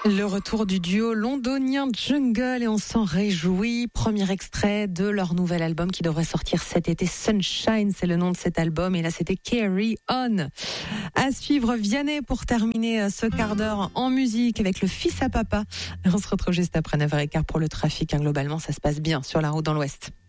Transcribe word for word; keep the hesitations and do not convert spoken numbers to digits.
Le retour du duo londonien Jungle et on s'en réjouit. Premier extrait de leur nouvel album qui devrait sortir cet été. Sunshine, c'est le nom de cet album. Et là, c'était Carry On. À suivre, Vianney pour terminer ce quart d'heure en musique avec le fils à papa. On se retrouve juste après neuf heures quinze pour le trafic. Globalement, ça se passe bien sur la route dans l'Ouest.